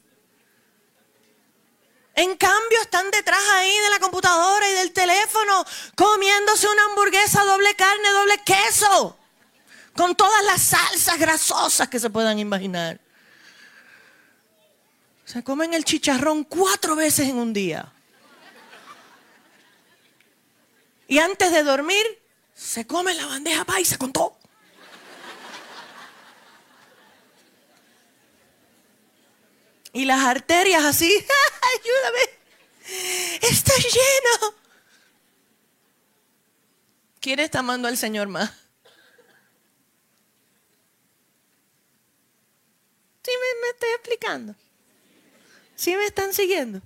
En cambio, están detrás ahí de la computadora y del teléfono comiéndose una hamburguesa doble carne, doble queso, con todas las salsas grasosas que se puedan imaginar. Se comen el chicharrón cuatro veces en un día. Y antes de dormir, se comen la bandeja paisa con todo. Y las arterias así, ayúdame, está lleno. ¿Quién está amando al Señor más? ¿Sí me, me estoy explicando? ¿Sí me están siguiendo?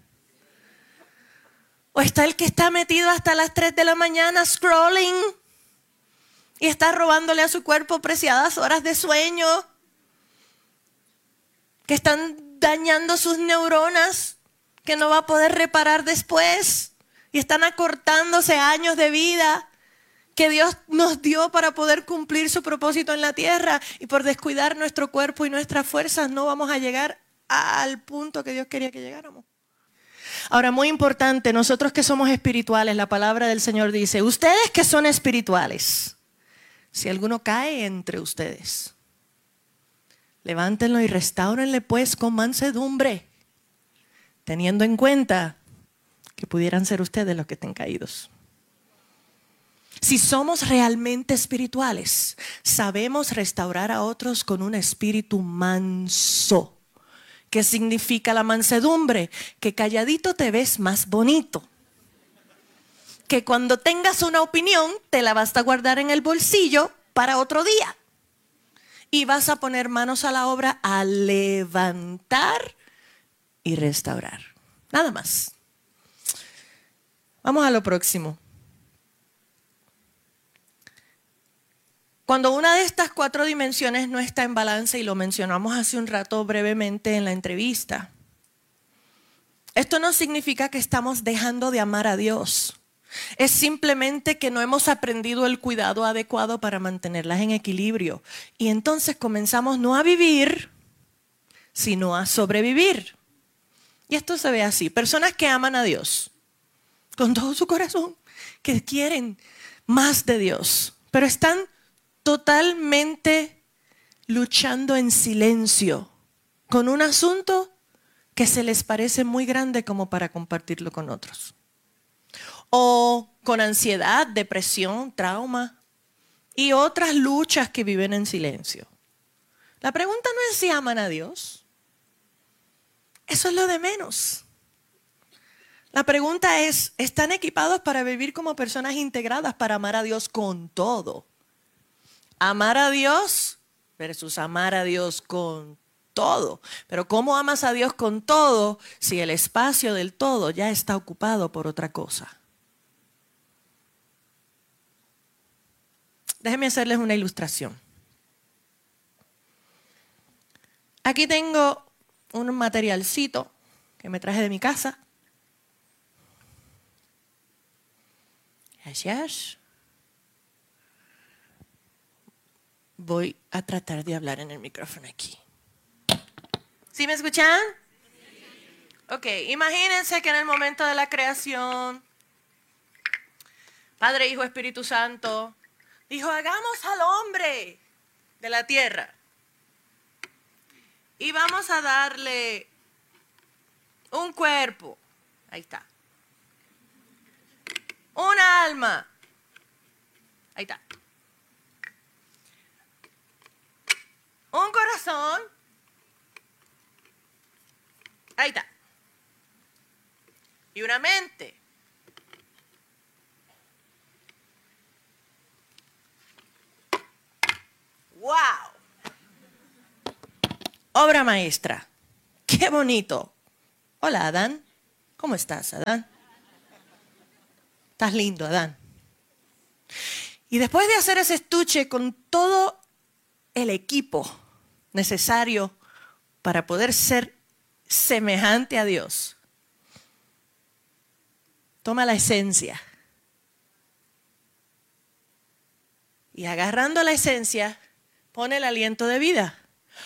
¿O está el que está metido hasta las tres de la mañana scrolling y está robándole a su cuerpo preciadas horas de sueño? Que están dañando sus neuronas, que no va a poder reparar después, y están acortándose años de vida que Dios nos dio para poder cumplir su propósito en la tierra, y por descuidar nuestro cuerpo y nuestras fuerzas no vamos a llegar al punto que Dios quería que llegáramos. Ahora, muy importante, nosotros que somos espirituales, la palabra del Señor dice, ustedes que son espirituales, si alguno cae entre ustedes, levántenlo y restáurenle pues con mansedumbre, teniendo en cuenta que pudieran ser ustedes los que estén caídos. Si somos realmente espirituales, sabemos restaurar a otros con un espíritu manso. ¿Qué significa la mansedumbre? Que calladito te ves más bonito. Que cuando tengas una opinión, te la vas a guardar en el bolsillo para otro día. Y vas a poner manos a la obra a levantar y restaurar. Nada más. Vamos a lo próximo. Cuando una de estas cuatro dimensiones no está en balance, y lo mencionamos hace un rato brevemente en la entrevista, esto no significa que estamos dejando de amar a Dios. Es simplemente que no hemos aprendido el cuidado adecuado para mantenerlas en equilibrio. Y entonces comenzamos no a vivir, sino a sobrevivir. Y esto se ve así. Personas que aman a Dios con todo su corazón, que quieren más de Dios, pero están totalmente luchando en silencio con un asunto que se les parece muy grande como para compartirlo con otros. O con ansiedad, depresión, trauma y otras luchas que viven en silencio. La pregunta no es si aman a Dios. Eso es lo de menos. La pregunta es, ¿están equipados para vivir como personas integradas para amar a Dios con todo? Amar a Dios versus amar a Dios con todo. Pero ¿cómo amas a Dios con todo si el espacio del todo ya está ocupado por otra cosa? Déjenme hacerles una ilustración. Aquí tengo un materialcito que me traje de mi casa. Gracias. Voy a tratar de hablar en el micrófono aquí. ¿Sí me escuchan? Ok, imagínense que en el momento de la creación, Padre, Hijo, Espíritu Santo dijo, hagamos al hombre de la tierra y vamos a darle un cuerpo Ahí está. Una alma. Ahí está. Un corazón. Ahí está. Y una mente. ¡Wow! Obra maestra. ¡Qué bonito! Hola, Adán. ¿Cómo estás, Adán? Estás lindo, Adán. Y después de hacer ese estuche con todo el equipo necesario para poder ser semejante a Dios, toma la esencia. Y agarrando la esencia, pone el aliento de vida.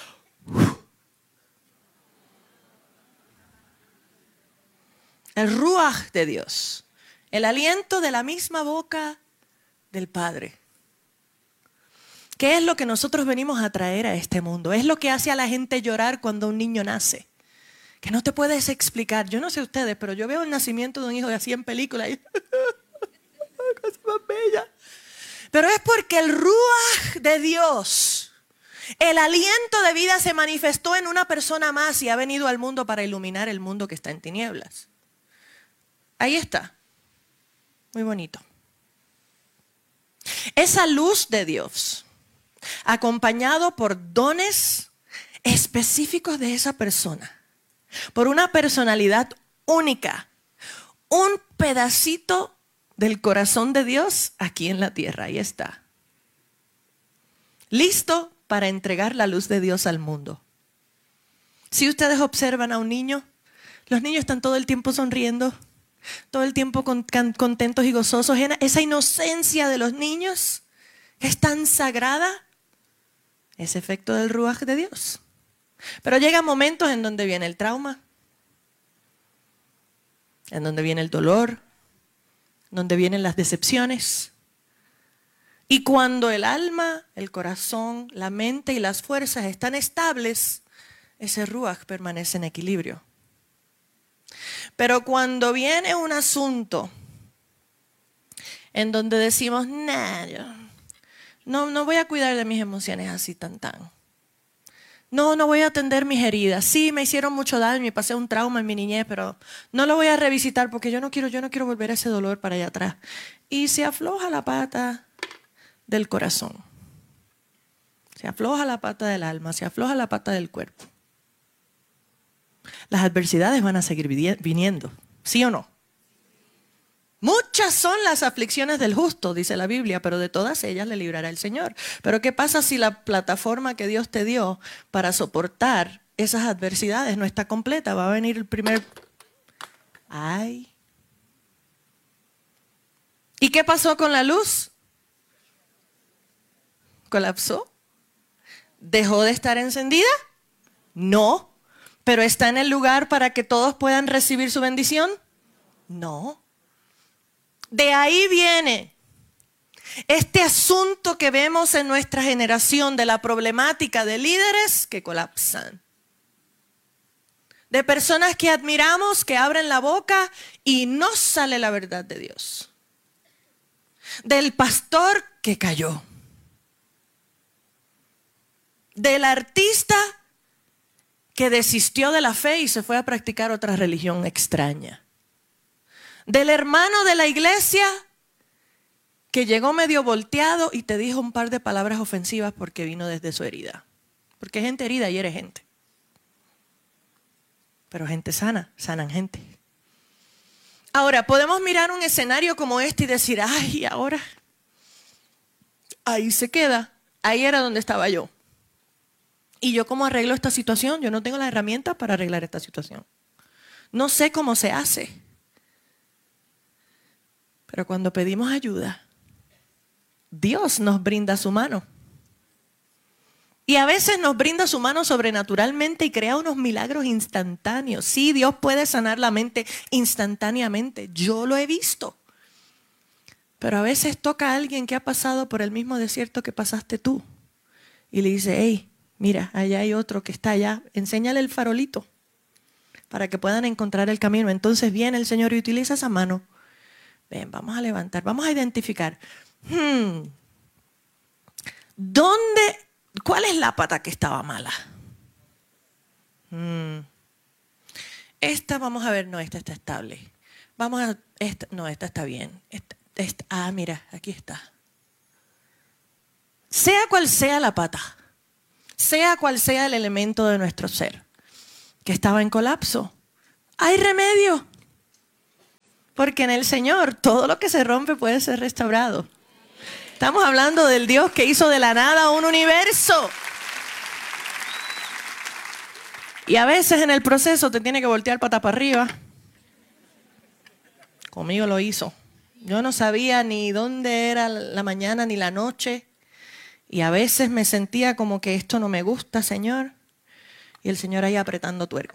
El ruaj de Dios. El aliento de la misma boca del Padre. ¿Qué es lo que nosotros venimos a traer a este mundo? Es lo que hace a la gente llorar cuando un niño nace. Que no te puedes explicar. Yo no sé ustedes, pero yo veo el nacimiento de un hijo así en película. Y cosa más bella. Pero es porque el ruaj de Dios, el aliento de vida se manifestó en una persona más y ha venido al mundo para iluminar el mundo que está en tinieblas. Ahí está. Muy bonito. Esa luz de Dios, acompañado por dones específicos de esa persona, por una personalidad única, un pedacito del corazón de Dios aquí en la tierra. Ahí está. Listo para entregar la luz de Dios al mundo. Si ustedes observan a un niño, los niños están todo el tiempo sonriendo, todo el tiempo con, can, contentos y gozosos. Esa inocencia de los niños es tan sagrada. Es efecto del ruaj de Dios. Pero llegan momentos en donde viene el trauma, en donde viene el dolor, donde vienen las decepciones. Y cuando el alma, el corazón, la mente y las fuerzas están estables, ese ruaj permanece en equilibrio. Pero cuando viene un asunto en donde decimos, nah, yo no, no voy a cuidar de mis emociones así tan tan. No, no voy a atender mis heridas. Sí, me hicieron mucho daño y pasé un trauma en mi niñez, pero no lo voy a revisitar porque yo no quiero, yo no quiero volver a ese dolor para allá atrás. Y se afloja la pata del corazón. Se afloja la pata del alma, se afloja la pata del cuerpo. Las adversidades van a seguir viniendo, ¿sí o no? Muchas son las aflicciones del justo, dice la Biblia, pero de todas ellas le librará el Señor. Pero ¿qué pasa si la plataforma que Dios te dio para soportar esas adversidades no está completa? Va a venir el primer... ¡Ay! ¿Y qué pasó con la luz? ¿Colapsó? ¿Dejó de estar encendida? No. ¿Pero está en el lugar para que todos puedan recibir su bendición? No. De ahí viene este asunto que vemos en nuestra generación de la problemática de líderes que colapsan. De personas que admiramos, que abren la boca y no sale la verdad de Dios. Del pastor que cayó. Del artista que desistió de la fe y se fue a practicar otra religión extraña. Del hermano de la iglesia que llegó medio volteado y te dijo un par de palabras ofensivas porque vino desde su herida. Porque gente herida y eres gente. Pero gente sana, sanan gente. Ahora, podemos mirar un escenario como este y decir, ay, ahora, ahí se queda. Ahí era donde estaba yo. ¿Y yo cómo arreglo esta situación? Yo no tengo las herramientas para arreglar esta situación. No sé cómo se hace. Pero cuando pedimos ayuda, Dios nos brinda su mano. Y a veces nos brinda su mano sobrenaturalmente y crea unos milagros instantáneos. Sí, Dios puede sanar la mente instantáneamente. Yo lo he visto. Pero a veces toca a alguien que ha pasado por el mismo desierto que pasaste tú. Y le dice, hey, mira, allá hay otro que está allá. Enséñale el farolito. para que puedan encontrar el camino. Entonces viene el Señor y utiliza esa mano. Ven, vamos a levantar, vamos a identificar. Hmm. ¿Dónde, cuál es la pata que estaba mala? Hmm. Esta, vamos a ver, no, esta está estable. Vamos a, esta, no, esta está bien. Esta, esta, ah, mira, aquí está. Sea cual sea la pata, sea cual sea el elemento de nuestro ser que estaba en colapso, hay remedio. Porque en el Señor todo lo que se rompe puede ser restaurado. Estamos hablando del Dios que hizo de la nada un universo. Y a veces en el proceso te tiene que voltear pata para arriba. Conmigo lo hizo. Yo no sabía ni dónde era la mañana ni la noche. Y a veces me sentía como que esto no me gusta, Señor. Y el Señor ahí apretando tuerca.